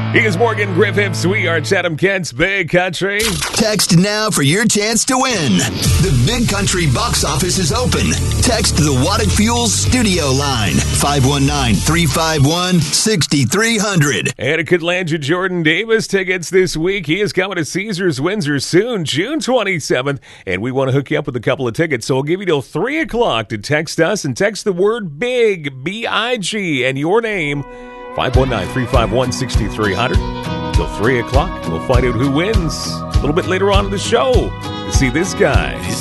He is Morgan Griffiths. We are Chatham Kent's Big Country. Text now for your chance to win. The Big Country box office is open. Text the Waddick Fuels studio line, 519-351-6300. And it could land you Jordan Davis tickets this week. He is coming to Caesars Windsor soon, June 27th. And we want to hook you up with a couple of tickets. So we'll give you till 3 o'clock to text us and text the word BIG, B-I-G, and your name, 519-351-6300. Till 3 o'clock, we'll find out who wins a little bit later on in the show. You see this guy.